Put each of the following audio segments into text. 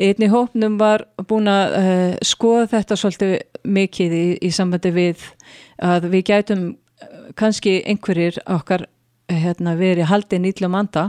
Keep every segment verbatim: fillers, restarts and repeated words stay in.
Einn í hópnum var búin að uh, skoða þetta svolítið mikið í, í sambandi við að við gætum kannski einhverjir okkar hérna, verið haldin illum anda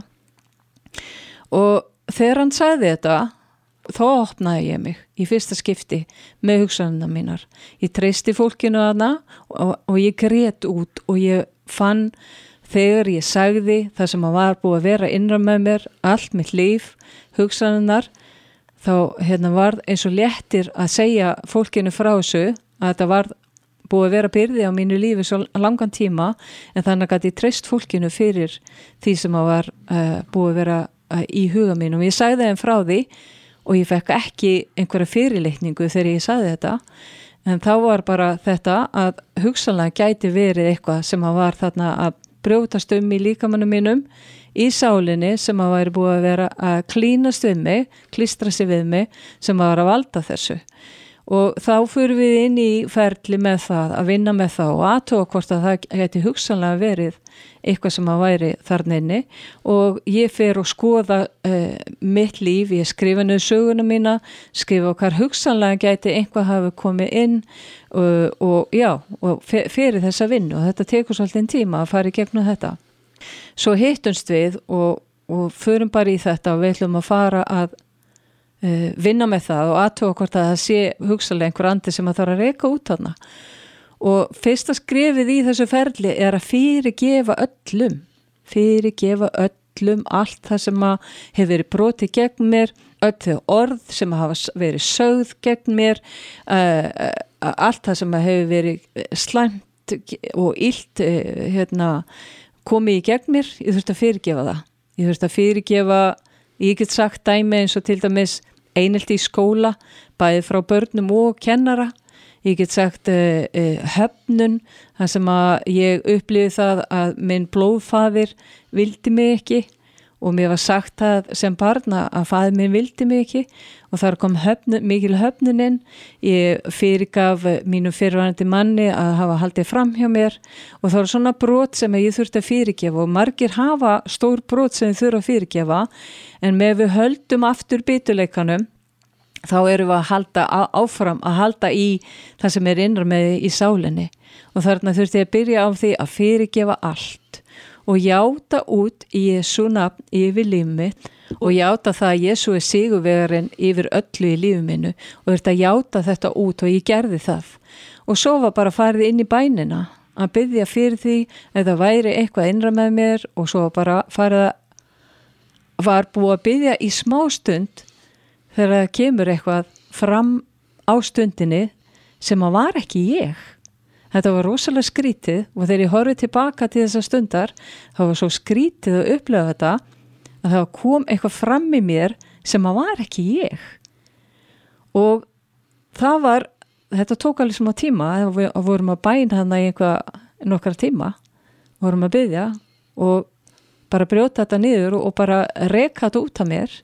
og þegar hann sagði þetta þá opnaði ég mig í fyrsta skipti með hugsanirnar mínar. Ég treysti fólkinu þarna og, og ég grét út og ég fann þegar ég sagði það sem að var búið að vera innra með mér allt mitt líf, hugsanirnar þá hérna, var eins og léttir að segja fólkinu frá þessu að þetta var búið að vera byrði á mínu lífi svo langan tíma en þannig að ég treyst fólkinu fyrir því sem að var uh, búið að vera uh, í huga mínum. Ég sagði þeim frá því og ég fekk ekki einhverja fyrirlitningu þegar ég sagði þetta en þá var bara þetta að hugsanlega gæti verið eitthvað sem að var þarna að brjótast um í líkamannum mínum í sálinni sem að væri búið að vera að klínast við mig, klístra sig við mig sem að var að valda þessu og þá fyrir við inn í ferli með það að vinna með það og aðtóa hvort að það geti hugsanlega verið eitthvað sem að væri þarna inni og ég fer og skoða uh, mitt líf, ég skrifa niður söguna mína, skrifa hvar hugsanlega geti einhvað hafi komið inn uh, og já, og fyrir þessa vinnu og þetta tekur svolítið tíma að fara í gegnum þetta. Svo hittumst við og, og förum bara í þetta og við ætlum að fara að uh, vinna með það og aðtóa hvort að það sé hugsanlega einhver andi sem að þarf að reka út þarna. Og fyrsta skrefið í þessu ferli er að fyrirgefa öllum, fyrirgefa öllum allt það sem að hefur verið brotið gegn mér, öll þau orð sem hafa verið sögð gegn mér, uh, allt það sem hefur verið slæmt og illt uh, hérna, komið í gegn mér, ég þurfti að fyrirgefa það. Ég þurfti að fyrirgefa, ég get sagt dæmi eins og til dæmis einelti í skóla, bæði frá börnum og kennara. Ég get sagt uh, uh, höfnun, þar sem að ég upplifði það að minn blóðfaðir vildi mig ekki og mér var sagt það sem barna að faðir minn vildi mig ekki og þar kom höfnun, mikil höfnuninn. Ég fyrirgaf mínu fyrirvarandi manni að hafa haldið fram hjá mér og það var svona brot sem ég þurfti að fyrirgefa og margir hafa stór brot sem þau þurfa að fyrirgefa en með við höldum aftur biturleikanum þá erum við að halda áfram að halda í það sem er innra með í sálinni og þarna þurfti ég að byrja á því að fyrirgefa allt og játa út í Jesú nafn yfir lífið mitt og játa það að Jesú er sigurvegarinn yfir öllu í lífið minu og þurfti að játa þetta út og ég gerði það og svo var bara farið inn í bænina að biðja fyrir því að það væri eitthvað innra með mér og svo bara farið að var búið að biðja í smástund þegar það kemur eitthvað fram á stundinni sem að var ekki ég. Þetta var rosalega skrítið og þegar ég horfði tilbaka til þessar stundar þá var svo skrítið að upplifa þetta að það kom eitthvað fram í mér sem að var ekki ég. Og það var, þetta tók alveg smá tíma og við vorum að bæna þarna í einhvað nokkra tíma, vorum að biðja og bara brjóta þetta niður og bara reka þetta út af mér.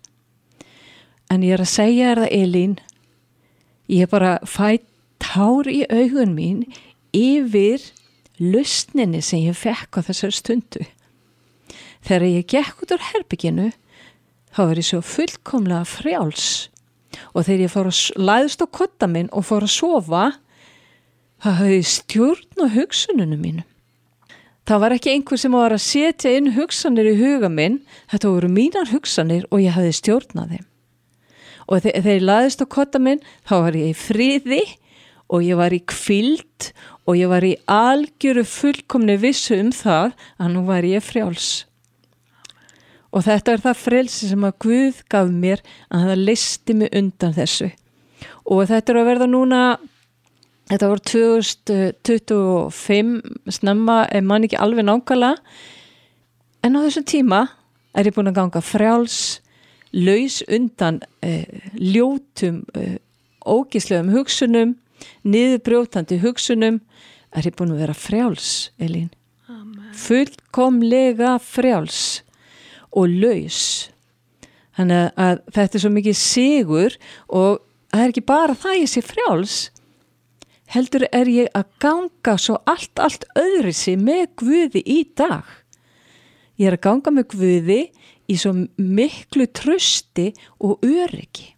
En ég er að segja þér það, Elín, ég bara fæ tár í augun mín yfir lausninni sem ég fekk á þessari stundu. Þegar ég gekk út úr herbygginu, þá var ég svo fullkomlega frjáls. Og þegar ég fór að læðast á kodda minn og fór að sofa, þá hafði ég stjórn á hugsununum mínu. Það var ekki einhver sem var að setja inn hugsanir í huga minn, þetta voru mínar hugsanir og ég hafði stjórnað þeim. Og þegar ég laðist á kodda minn, þá var ég í friði og ég var í hvíld og ég var í algjöru fullkomni vissu um það að nú var ég frjáls. Og þetta er það frelsi sem að Guð gaf mér að það listi mig undan þessu. Og þetta er að verða núna, þetta var tvö þúsund tuttugu og fimm snemma, ef man ekki alveg nákvæmlega, en á þessum tíma er ég búin að ganga frjáls, laus undan uh, ljótum, uh, ógeðslegum hugsunum, niðurbrjótandi hugsunum, er ég búin að vera frjáls, Elín. Amen. Fullkomlega frjáls og laus. Þannig að þetta er svo mikið sigur og það er ekki bara það ég sé frjáls, heldur er ég að ganga svo allt, allt öðruvísi með Guði í dag. Ég er að ganga með Guði í svo miklu trausti og öryggi.